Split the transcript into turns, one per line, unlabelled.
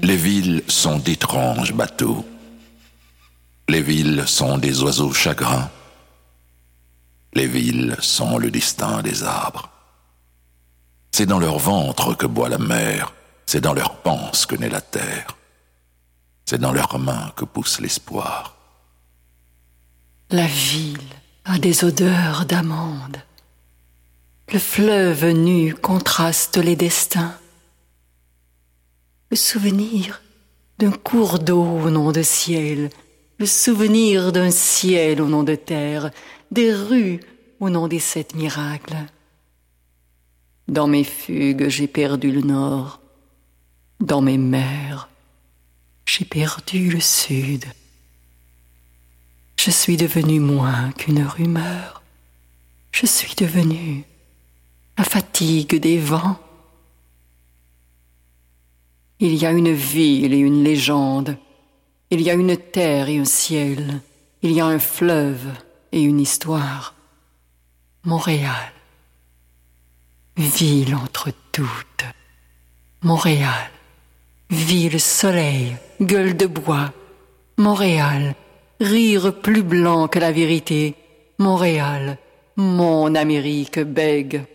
Les villes sont d'étranges bateaux. Les villes sont des oiseaux chagrins. Les villes sont le destin des arbres. C'est dans leur ventre que boit la mer, c'est dans leurs panses que naît la terre, c'est dans leurs mains que pousse l'espoir.
La ville a des odeurs d'amande. Le fleuve nu contraste les destins. Le souvenir d'un cours d'eau au nom de ciel, le souvenir d'un ciel au nom de terre, des rues au nom des 7 miracles. Dans mes fugues, j'ai perdu le nord. Dans mes mers, j'ai perdu le sud. Je suis devenue moins qu'une rumeur. Je suis devenue la fatigue des vents. Il y a une ville et une légende. Il y a une terre et un ciel. Il y a un fleuve et une histoire. Montréal, ville entre toutes. Montréal, ville soleil, gueule de bois. Montréal, rire plus blanc que la vérité. Montréal, mon Amérique bègue.